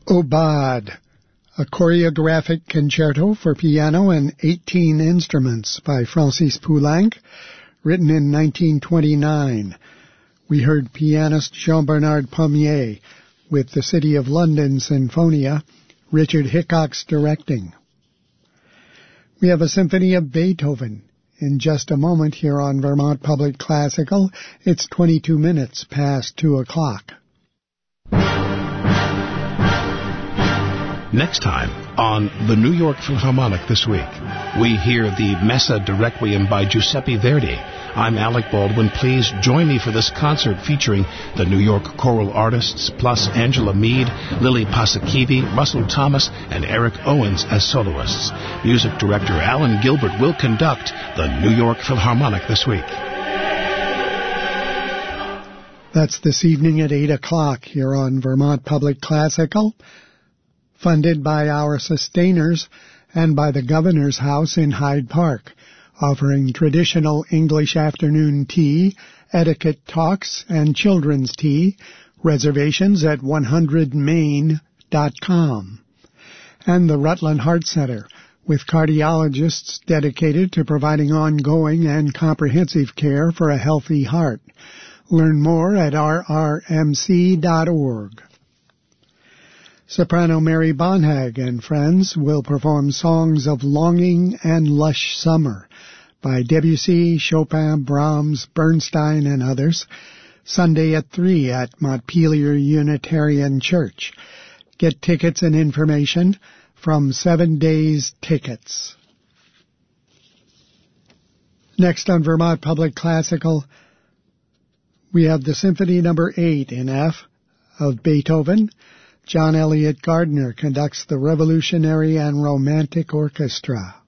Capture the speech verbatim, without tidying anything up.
Aubade, a choreographic concerto for piano and eighteen instruments by Francis Poulenc, written in nineteen twenty-nine. We heard pianist Jean-Bernard Pommier with the City of London Sinfonia, Richard Hickox directing. We have a symphony of Beethoven in just a moment here on Vermont Public Classical. It's twenty-two minutes past two o'clock. Next time on the New York Philharmonic This Week, we hear the Messa de Requiem by Giuseppe Verdi. I'm Alec Baldwin. Please join me for this concert featuring the New York choral artists, plus Angela Mead, Lily Pasakivi, Russell Thomas, and Eric Owens as soloists. Music director Alan Gilbert will conduct the New York Philharmonic This Week. That's this evening at eight o'clock here on Vermont Public Classical, funded by our sustainers and by the Governor's House in Hyde Park, offering traditional English afternoon tea, etiquette talks, and children's tea. Reservations at one hundred main dot com. And the Rutland Heart Center, with cardiologists dedicated to providing ongoing and comprehensive care for a healthy heart. Learn more at r r m c dot org. Soprano Mary Bonhag and friends will perform songs of longing and lush summer by Debussy, Chopin, Brahms, Bernstein, and others, Sunday at three at Montpelier Unitarian Church. Get tickets and information from Seven Days Tickets. Next on Vermont Public Classical, we have the Symphony Number eight in F of Beethoven. John Elliott Gardner conducts the Revolutionary and Romantic Orchestra.